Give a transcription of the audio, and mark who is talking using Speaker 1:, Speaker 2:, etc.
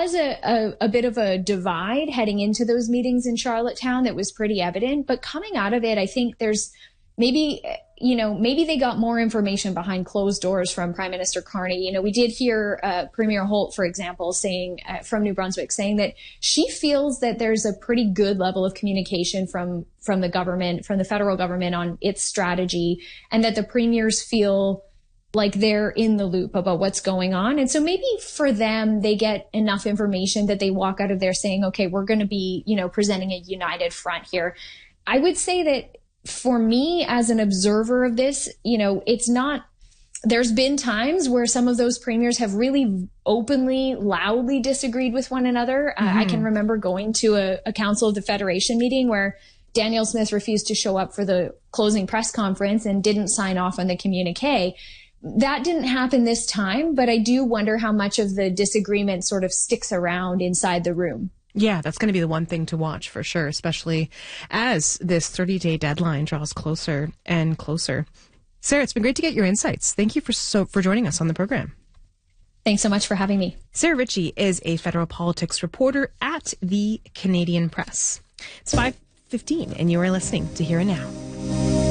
Speaker 1: was a bit of a divide heading into those meetings in Charlottetown that was pretty evident. But coming out of it, I think there's maybe they got more information behind closed doors from Prime Minister Carney. We did hear Premier Holt, for example, saying from New Brunswick, saying that she feels that there's a pretty good level of communication from the government, from the federal government on its strategy, and that the premiers feel like they're in the loop about what's going on. And so maybe for them, they get enough information that they walk out of there saying, okay, we're going to be, presenting a united front here. I would say that for me as an observer of this, it's not, there's been times where some of those premiers have really openly, loudly disagreed with one another. I can remember going to a Council of the Federation meeting where Danielle Smith refused to show up for the closing press conference and didn't sign off on the communique. That didn't happen this time, but I do wonder how much of the disagreement sort of sticks around inside the room.
Speaker 2: Yeah, that's going to be the one thing to watch for sure, especially as this 30-day deadline draws closer and closer. Sarah, it's been great to get your insights. Thank you for joining us on the program.
Speaker 1: Thanks so much for having me.
Speaker 2: Sarah Ritchie is a federal politics reporter at the Canadian Press. It's 5:15, and you are listening to Here and Now.